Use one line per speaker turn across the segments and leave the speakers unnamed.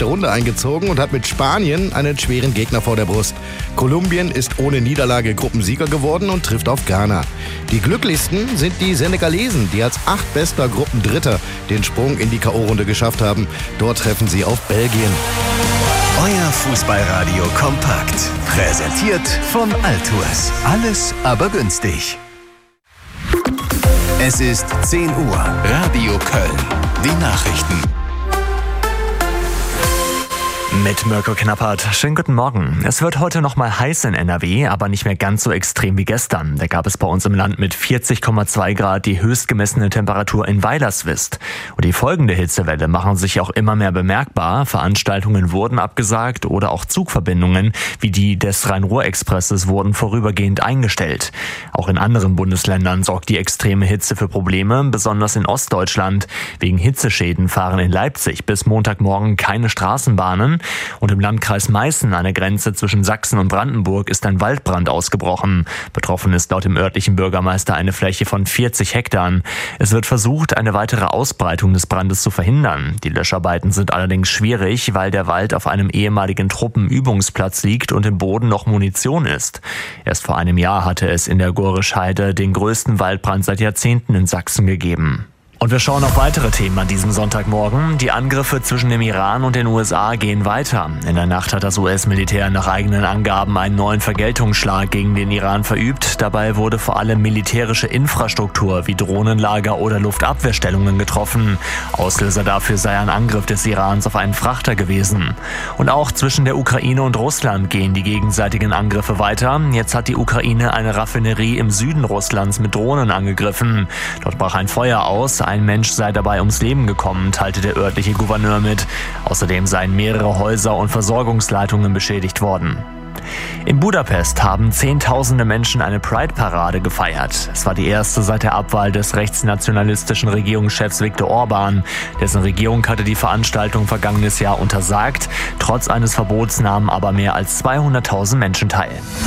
nächste Runde eingezogen und hat mit Spanien einen schweren Gegner vor der Brust. Kolumbien ist ohne Niederlage Gruppensieger geworden und trifft auf Ghana. Die glücklichsten sind die Senegalesen, die als 8. bester Gruppendritter den Sprung in die K.O.-Runde geschafft haben. Dort treffen sie auf Belgien.
Euer Fußballradio kompakt. Präsentiert von Altours. Alles aber günstig. Es ist 10 Uhr. Radio Köln. Die Nachrichten.
Mit Mirko Knappert. Schönen guten Morgen. Es wird heute noch mal heiß in NRW, aber nicht mehr ganz so extrem wie gestern. Da gab es bei uns im Land mit 40,2 Grad die höchst gemessene Temperatur in Weilerswist. Und die folgende Hitzewelle machen sich auch immer mehr bemerkbar. Veranstaltungen wurden abgesagt oder auch Zugverbindungen wie die des Rhein-Ruhr-Expresses wurden vorübergehend eingestellt. Auch in anderen Bundesländern sorgt die extreme Hitze für Probleme, besonders in Ostdeutschland. Wegen Hitzeschäden fahren in Leipzig bis Montagmorgen keine Straßenbahnen. Und im Landkreis Meißen an der Grenze zwischen Sachsen und Brandenburg ist ein Waldbrand ausgebrochen. Betroffen ist laut dem örtlichen Bürgermeister eine Fläche von 40 Hektar. Es wird versucht, eine weitere Ausbreitung des Brandes zu verhindern. Die Löscharbeiten sind allerdings schwierig, weil der Wald auf einem ehemaligen Truppenübungsplatz liegt und im Boden noch Munition ist. Erst vor einem Jahr hatte es in der Gorisch-Heide den größten Waldbrand seit Jahrzehnten in Sachsen gegeben. Und wir schauen auf weitere Themen an diesem Sonntagmorgen. Die Angriffe zwischen dem Iran und den USA gehen weiter. In der Nacht hat das US-Militär nach eigenen Angaben einen neuen Vergeltungsschlag gegen den Iran verübt. Dabei wurde vor allem militärische Infrastruktur wie Drohnenlager oder Luftabwehrstellungen getroffen. Auslöser dafür sei ein Angriff des Irans auf einen Frachter gewesen. Und auch zwischen der Ukraine und Russland gehen die gegenseitigen Angriffe weiter. Jetzt hat die Ukraine eine Raffinerie im Süden Russlands mit Drohnen angegriffen. Dort brach ein Feuer aus. Ein Mensch sei dabei ums Leben gekommen, teilte der örtliche Gouverneur mit. Außerdem seien mehrere Häuser und Versorgungsleitungen beschädigt worden. In Budapest haben Zehntausende Menschen eine Pride-Parade gefeiert. Es war die erste seit der Abwahl des rechtsnationalistischen Regierungschefs Viktor Orban. Dessen Regierung hatte die Veranstaltung vergangenes Jahr untersagt. Trotz eines Verbots nahmen aber mehr als 200.000 Menschen teil.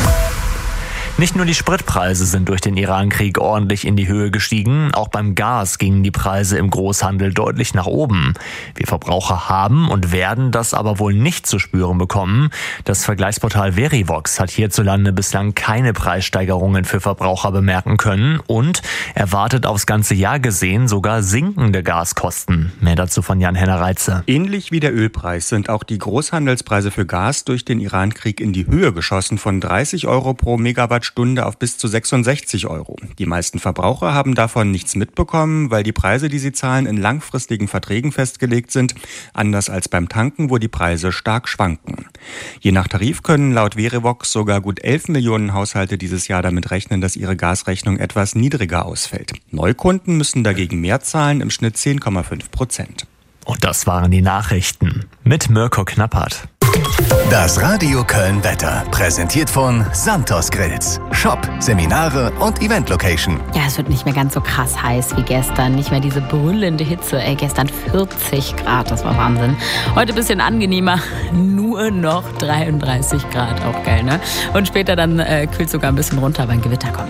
Nicht nur die Spritpreise sind durch den Iran-Krieg ordentlich in die Höhe gestiegen, auch beim Gas gingen die Preise im Großhandel deutlich nach oben. Wir Verbraucher haben und werden das aber wohl nicht zu spüren bekommen. Das Vergleichsportal Verivox hat hierzulande bislang keine Preissteigerungen für Verbraucher bemerken können und erwartet aufs ganze Jahr gesehen sogar sinkende Gaskosten. Mehr dazu von Jan-Henner Reitze.
Ähnlich wie der Ölpreis sind auch die Großhandelspreise für Gas durch den Iran-Krieg in die Höhe geschossen, von 30 Euro pro Megawattstunde auf bis zu 66 Euro. Die meisten Verbraucher haben davon nichts mitbekommen, weil die Preise, die sie zahlen, in langfristigen Verträgen festgelegt sind, anders als beim Tanken, wo die Preise stark schwanken. Je nach Tarif können laut Verivox sogar gut 11 Millionen Haushalte dieses Jahr damit rechnen, dass ihre Gasrechnung etwas niedriger ausfällt. Neukunden müssen dagegen mehr zahlen, im Schnitt 10,5%.
Und das waren die Nachrichten mit Mirko Knappert.
Das Radio Köln Wetter, präsentiert von Santos Grills. Shop, Seminare und Event-Location.
Ja, es wird nicht mehr ganz so krass heiß wie gestern. Nicht mehr diese brüllende Hitze. Gestern 40 Grad, das war Wahnsinn. Heute ein bisschen angenehmer, nur noch 33 Grad. Auch geil, ne? Und später dann kühlt sogar ein bisschen runter, weil ein Gewitter kommt.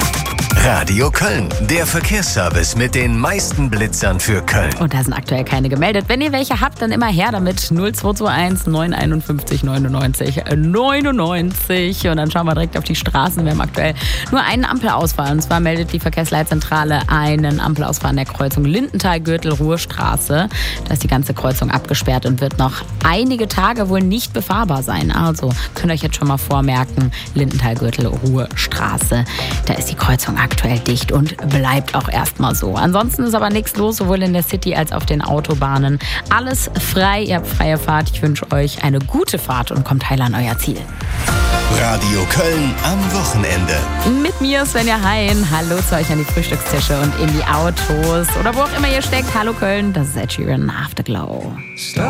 Radio Köln, der Verkehrsservice mit den meisten Blitzern für Köln.
Und da sind aktuell keine gemeldet. Wenn ihr welche habt, dann immer her damit. 0221 951 99 99. Und dann schauen wir direkt auf die Straßen. Wir haben aktuell nur einen Ampelausfall. Und zwar meldet die Verkehrsleitzentrale einen Ampelausfall an der Kreuzung Lindenthal-Gürtel-Ruhrstraße. Da ist die ganze Kreuzung abgesperrt und wird noch einige Tage wohl nicht befahrbar sein. Also könnt ihr euch jetzt schon mal vormerken, Lindenthal-Gürtel-Ruhrstraße. Da ist die Kreuzung aktuell dicht und bleibt auch erstmal so. Ansonsten ist aber nichts los, sowohl in der City als auch auf den Autobahnen. Alles frei, ihr habt freie Fahrt. Ich wünsche euch eine gute Fahrt und kommt heil an euer Ziel.
Radio Köln am Wochenende.
Mit mir Svenja Hein. Hallo zu euch an die Frühstückstische und in die Autos oder wo auch immer ihr steckt. Hallo Köln, das ist Ed Sheeran, Afterglow.